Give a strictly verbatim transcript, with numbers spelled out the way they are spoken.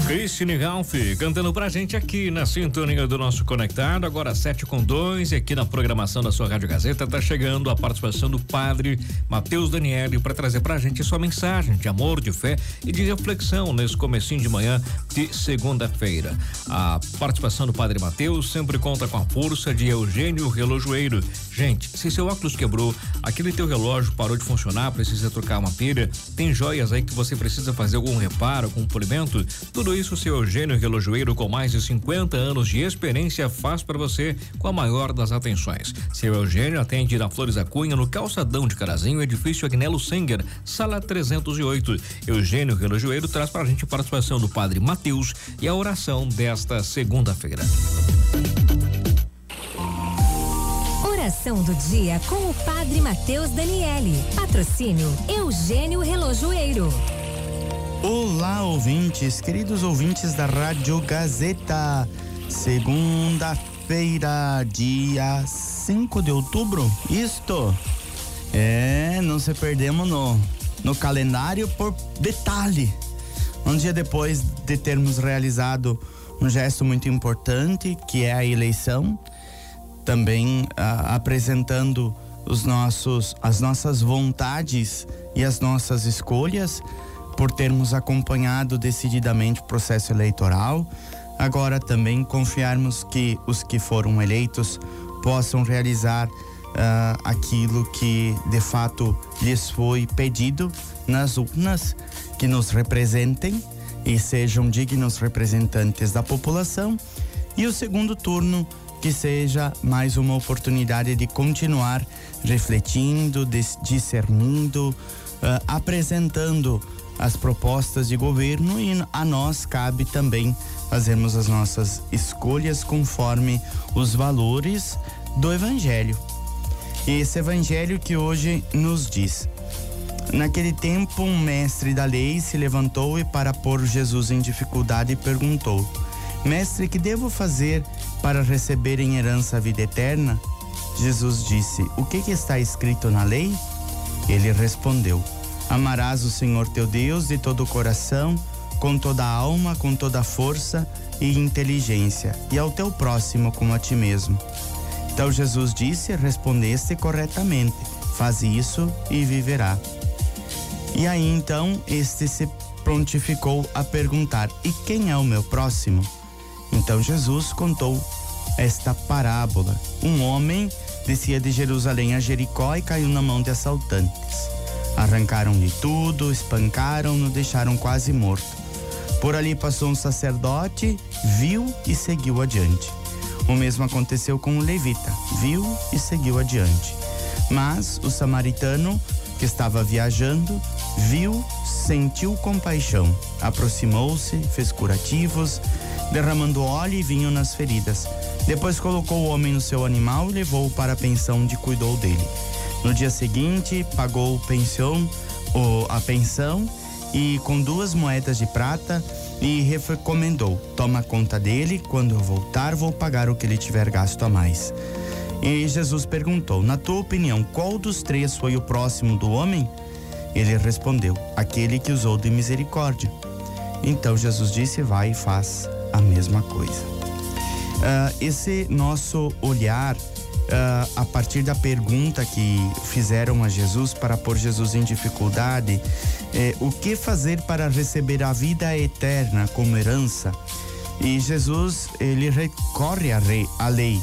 Cristine Ralph cantando pra gente aqui na sintonia do nosso Conectado, agora sete com dois, e aqui na programação da sua Rádio Gazeta tá chegando a participação do Padre Mateus Daniele para trazer pra gente sua mensagem de amor, de fé e de reflexão nesse comecinho de manhã de segunda-feira. A participação do Padre Mateus sempre conta com a força de Eugênio Relojoeiro. Gente, se seu óculos quebrou, aquele teu relógio parou de funcionar, precisa trocar uma pilha, tem joias aí que você precisa fazer algum reparo, algum polimento, tudo isso o seu Eugênio Relojoeiro, com mais de cinquenta anos de experiência, faz para você com a maior das atenções. Seu Eugênio atende na Flores da Cunha, no calçadão de Carazinho, edifício Agnello Senger, sala trezentos e oito. Eugênio Relojoeiro traz pra gente a participação do Padre Mateus e a oração desta segunda-feira. Oração do dia com o Padre Mateus Daniele. Patrocínio Eugênio Relojoeiro. Olá, ouvintes, queridos ouvintes da Rádio Gazeta. Segunda-feira, dia cinco de outubro. Isto é, não se perdemos no, no calendário por detalhe. Um dia depois de termos realizado um gesto muito importante, que é a eleição, também ah, apresentando os nossos, as nossas vontades e as nossas escolhas, por termos acompanhado decididamente o processo eleitoral. Agora também confiarmos que os que foram eleitos possam realizar uh, aquilo que de fato lhes foi pedido nas urnas, que nos representem e sejam dignos representantes da população. E o segundo turno, que seja mais uma oportunidade de continuar refletindo, discernindo, uh, apresentando as propostas de governo, e a nós cabe também fazermos as nossas escolhas conforme os valores do Evangelho. E esse Evangelho que hoje nos diz: naquele tempo, um mestre da lei se levantou e, para pôr Jesus em dificuldade, perguntou: Mestre, que devo fazer para receber em herança a vida eterna? Jesus disse: O que, que está escrito na lei? Ele respondeu: Amarás o Senhor teu Deus de todo o coração, com toda a alma, com toda a força e inteligência, e ao teu próximo como a ti mesmo. Então Jesus disse: Respondeste corretamente, faz isso e viverá. E aí então este se prontificou a perguntar: E quem é o meu próximo? Então Jesus contou esta parábola. Um homem descia de Jerusalém a Jericó e caiu na mão de assaltantes. Arrancaram-lhe tudo, espancaram-no, deixaram quase morto. Por ali passou um sacerdote, viu e seguiu adiante. O mesmo aconteceu com o levita, viu e seguiu adiante. Mas o samaritano, que estava viajando, viu, sentiu compaixão, aproximou-se, fez curativos, derramando óleo e vinho nas feridas. Depois colocou o homem no seu animal e levou-o para a pensão onde cuidou dele. No dia seguinte, pagou pensão, ou a pensão, e com duas moedas de prata, e recomendou: toma conta dele, quando eu voltar vou pagar o que ele tiver gasto a mais. E Jesus perguntou: na tua opinião, qual dos três foi o próximo do homem? Ele respondeu: aquele que usou de misericórdia. Então Jesus disse: vai e faz a mesma coisa. Uh, esse nosso olhar, Uh, a partir da pergunta que fizeram a Jesus para pôr Jesus em dificuldade, eh, o que fazer para receber a vida eterna como herança? E Jesus, ele recorre à, rei, à lei,